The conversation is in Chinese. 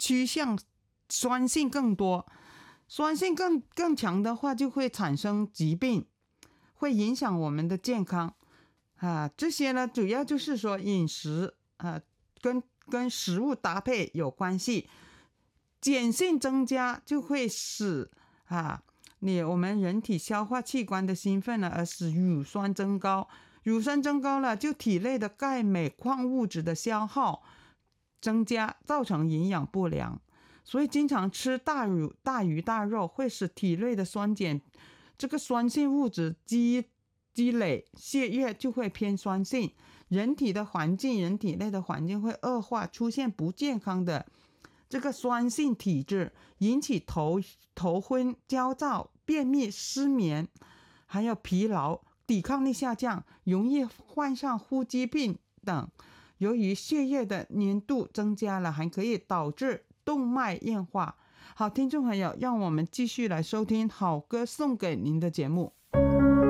趋向酸性更多，酸性更强的话，就会产生疾病，会影响我们的健康啊。这些呢，主要就是说饮食啊，跟食物搭配有关系。碱性增加就会使我们人体消化器官的兴奋呢，而使乳酸增高。乳酸增高了，就体内的钙镁矿物质的消耗增加，造成营养不良。所以经常吃大鱼大肉会使体内的酸碱这个酸性物质积累，血液就会偏酸性，人体内的环境会恶化，出现不健康的这个酸性体质，引起头昏、焦躁、便秘、失眠，还有疲劳、抵抗力下降，容易患上呼吸病等。由于血液的粘度增加了，还可以导致动脉硬化。好，听众朋友，让我们继续来收听好歌送给您的节目。